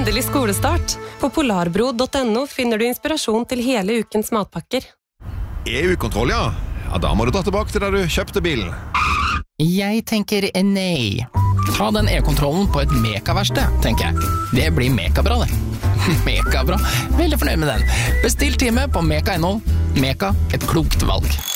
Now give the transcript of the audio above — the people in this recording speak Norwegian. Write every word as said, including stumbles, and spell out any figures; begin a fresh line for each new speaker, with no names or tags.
Gledelig skolestart. På polarbro punktum no finner du inspirasjon til hele ukens matpakker.
E U-kontroll, ja. Ja, da må du dra tilbake til der du kjøpte bilen.
Jeg tenker nei. Ta den e-kontrollen på et Meka-verksted, tenker jeg. Det blir Meka-bra, det. Meka-bra. Veldig fornøyd med den. Bestill time på Meka punktum no. Meka, et klokt valg.